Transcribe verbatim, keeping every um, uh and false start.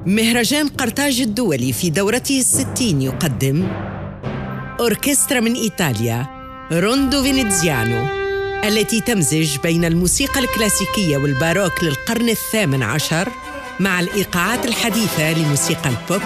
مهرجان قرطاج الدولي في دورته الستين يقدم أوركسترا من إيطاليا روندو فينيزيانو، التي تمزج بين الموسيقى الكلاسيكية والباروك للقرن الثامن عشر مع الإيقاعات الحديثة لموسيقى البوب